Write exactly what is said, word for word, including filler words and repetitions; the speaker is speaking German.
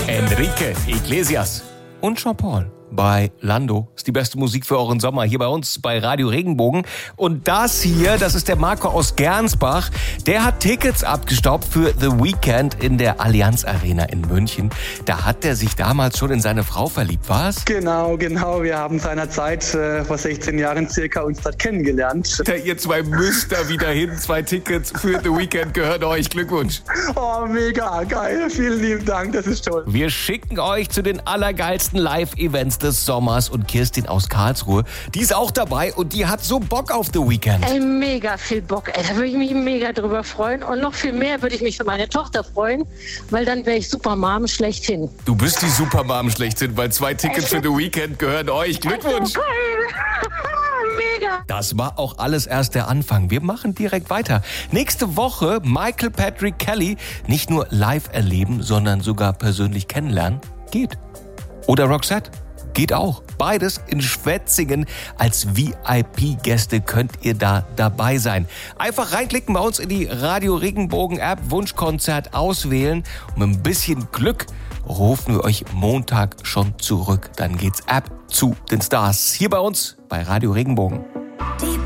Enrique Iglesias und Jean-Paul bei Lando. Ist die beste Musik für euren Sommer hier bei uns bei Radio Regenbogen. Und das hier, das ist der Marco aus Gernsbach. Der hat Tickets abgestaubt für The Weeknd in der Allianz Arena in München. Da hat er sich damals schon in seine Frau verliebt, was? Genau, genau. Wir haben seinerzeit äh, vor sechzehn Jahren circa uns dort kennengelernt. Da ihr zwei müsst da wieder hin. Zwei Tickets für The Weeknd gehören euch. Glückwunsch. Oh, mega geil. Vielen lieben Dank. Das ist toll. Wir schicken euch zu den allergeilsten Live-Events des Sommers und Kirstin aus Karlsruhe, die ist auch dabei und die hat so Bock auf The Weeknd. Ey, mega viel Bock. Ey, da würde ich mich mega drüber freuen und noch viel mehr würde ich mich für meine Tochter freuen, weil dann wäre ich Supermom schlechthin. Du bist die Supermom schlechthin, weil zwei Tickets für The Weeknd gehören euch. Glückwunsch. So cool. Mega. Das war auch alles erst der Anfang. Wir machen direkt weiter. Nächste Woche Michael Patrick Kelly nicht nur live erleben, sondern sogar persönlich kennenlernen. Geht. Oder Roxette. Geht auch. Beides in Schwetzingen. Als V I P-Gäste könnt ihr da dabei sein. Einfach reinklicken bei uns in die Radio Regenbogen-App, Wunschkonzert auswählen. Und mit ein bisschen Glück rufen wir euch Montag schon zurück. Dann geht's ab zu den Stars. Hier bei uns bei Radio Regenbogen.